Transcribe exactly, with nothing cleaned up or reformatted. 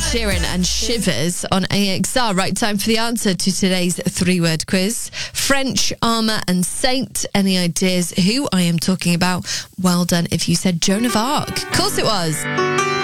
Sheeran and Shivers on A X R. Right, time for the answer to today's three-word quiz. French, Armour and Saint. Any ideas who I am talking about? Well done if you said Joan of Arc. Of course it was.